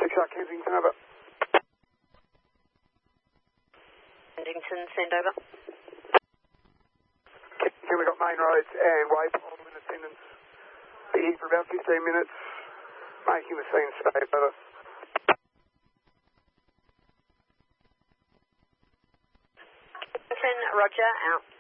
Shark Kensington, over. Kensington, send over. Kensington, we've got main roads and waypole in attendance. Be here for about 15 minutes, making the scene safe, over. Kensington, roger, out.